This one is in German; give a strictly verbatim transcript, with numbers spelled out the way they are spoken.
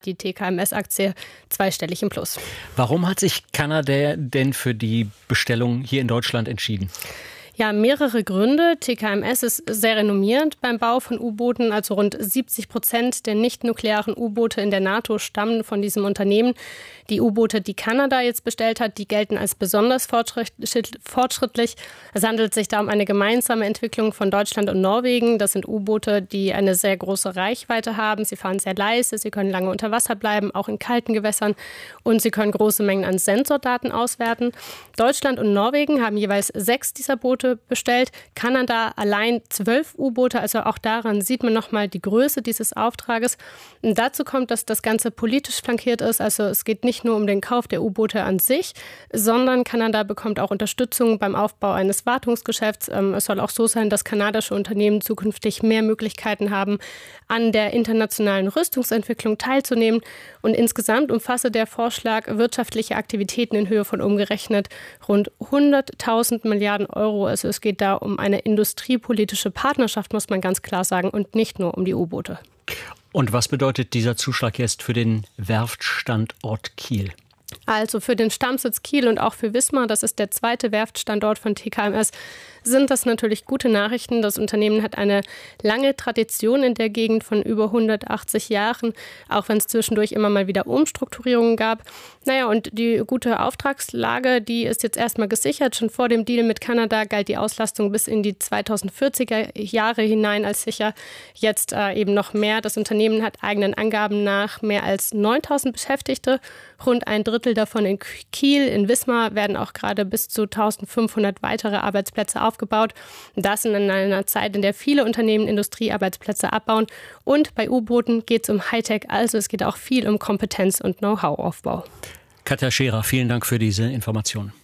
die T K M S-Aktie zweistellig im Plus. Warum hat sich Canadair denn für die Bestellung hier in Deutschland entschieden? Ja, mehrere Gründe. T K M S ist sehr renommiert beim Bau von U-Booten. Also rund siebzig Prozent der nicht-nuklearen U-Boote in der NATO stammen von diesem Unternehmen. Die U-Boote, die Kanada jetzt bestellt hat, die gelten als besonders fortschrittlich. Es handelt sich da um eine gemeinsame Entwicklung von Deutschland und Norwegen. Das sind U-Boote, die eine sehr große Reichweite haben. Sie fahren sehr leise, sie können lange unter Wasser bleiben, auch in kalten Gewässern. Und sie können große Mengen an Sensordaten auswerten. Deutschland und Norwegen haben jeweils sechs dieser Boote bestellt. Kanada allein zwölf U-Boote. Also auch daran sieht man nochmal die Größe dieses Auftrages. Und dazu kommt, dass das Ganze politisch flankiert ist. Also es geht nicht nur um den Kauf der U-Boote an sich, sondern Kanada bekommt auch Unterstützung beim Aufbau eines Wartungsgeschäfts. Es soll auch so sein, dass kanadische Unternehmen zukünftig mehr Möglichkeiten haben, an der internationalen Rüstungsentwicklung teilzunehmen. Und insgesamt umfasse der Vorschlag wirtschaftliche Aktivitäten in Höhe von umgerechnet rund hunderttausend Milliarden Euro. Also es geht da um eine industriepolitische Partnerschaft, muss man ganz klar sagen, und nicht nur um die U-Boote. Und was bedeutet dieser Zuschlag jetzt für den Werftstandort Kiel? Also für den Stammsitz Kiel und auch für Wismar, das ist der zweite Werftstandort von T K M S, sind das natürlich gute Nachrichten. Das Unternehmen hat eine lange Tradition in der Gegend von über hundertachtzig Jahren, auch wenn es zwischendurch immer mal wieder Umstrukturierungen gab. Naja, und die gute Auftragslage, die ist jetzt erstmal gesichert. Schon vor dem Deal mit Kanada galt die Auslastung bis in die zweitausendvierziger Jahre hinein als sicher. Jetzt äh, eben noch mehr. Das Unternehmen hat eigenen Angaben nach mehr als neuntausend Beschäftigte. Rund ein Drittel davon in Kiel. In Wismar werden auch gerade bis zu eintausendfünfhundert weitere Arbeitsplätze aufgebaut. aufgebaut. Das in einer Zeit, in der viele Unternehmen Industriearbeitsplätze abbauen. Und bei U-Booten geht es um Hightech, also es geht auch viel um Kompetenz und Know-how-Aufbau. Katja Scherer, vielen Dank für diese Informationen.